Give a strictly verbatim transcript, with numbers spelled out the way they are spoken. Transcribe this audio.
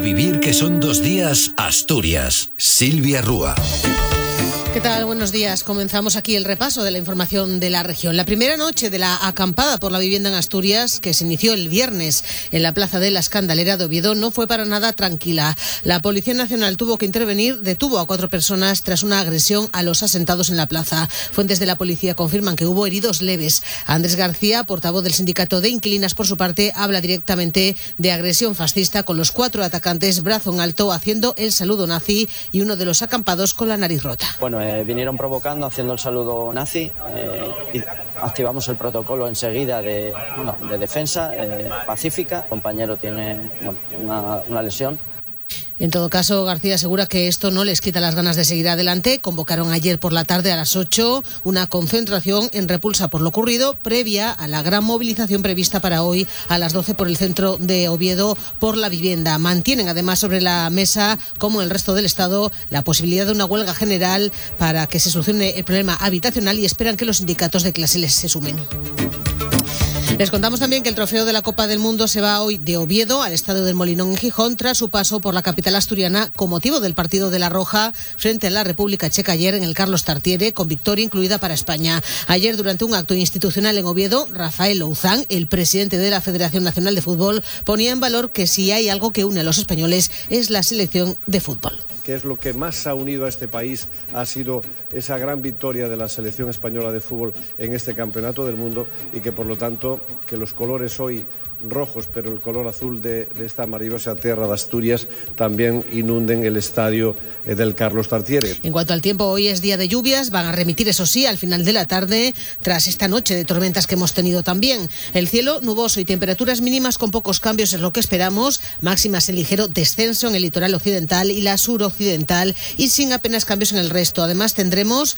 vivir que son dos días, Asturias. Silvia Rúa. ¿Qué tal? Buenos días. Comenzamos aquí el repaso de la información de la región. La primera noche de la acampada por la vivienda en Asturias, que se inició el viernes en la Plaza de la Escandalera de Oviedo, no fue para nada tranquila. La Policía Nacional tuvo que intervenir, detuvo a cuatro personas tras una agresión a los asentados en la plaza. Fuentes de la policía confirman que hubo heridos leves. Andrés García, portavoz del sindicato de inquilinas, por su parte, habla directamente de agresión fascista, con los cuatro atacantes brazo en alto haciendo el saludo nazi y uno de los acampados con la nariz rota. Bueno, eh, vinieron provocando, haciendo el saludo nazi, eh, y activamos el protocolo enseguida de, bueno, de defensa eh, pacífica. El compañero tiene bueno, una, una lesión. En todo caso, García asegura que esto no les quita las ganas de seguir adelante. Convocaron ayer por la tarde a las ocho una concentración en repulsa por lo ocurrido, previa a la gran movilización prevista para hoy a las doce por el centro de Oviedo por la vivienda. Mantienen además sobre la mesa, como el resto del Estado, la posibilidad de una huelga general para que se solucione el problema habitacional y esperan que los sindicatos de clase les se sumen. Les contamos también que el trofeo de la Copa del Mundo se va hoy de Oviedo al Estadio del Molinón en Gijón tras su paso por la capital asturiana con motivo del partido de La Roja frente a la República Checa ayer en el Carlos Tartiere, con victoria incluida para España. Ayer, durante un acto institucional en Oviedo, Rafael Louzán, el presidente de la Federación Nacional de Fútbol, ponía en valor que si hay algo que une a los españoles es la selección de fútbol. Que es lo que más ha unido a este país, ha sido esa gran victoria de la selección española de fútbol en este campeonato del mundo, y que por lo tanto que los colores hoy rojos, pero el color azul de, de esta maravillosa tierra de Asturias también inunden el estadio del Carlos Tartiere. En cuanto al tiempo, hoy es día de lluvias, van a remitir eso sí al final de la tarde tras esta noche de tormentas que hemos tenido también. El cielo nuboso y temperaturas mínimas con pocos cambios es lo que esperamos, máximas en ligero descenso en el litoral occidental y la suroccidental y sin apenas cambios en el resto. Además tendremos